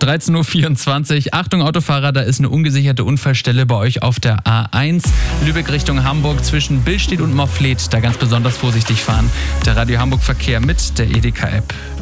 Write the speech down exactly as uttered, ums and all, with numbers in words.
dreizehn Uhr vierundzwanzig. Achtung Autofahrer, da ist eine ungesicherte Unfallstelle bei euch auf der A eins. Lübeck Richtung Hamburg zwischen Billstedt und Moffleth. Da ganz besonders vorsichtig fahren. Der Radio Hamburg Verkehr mit der Edeka App.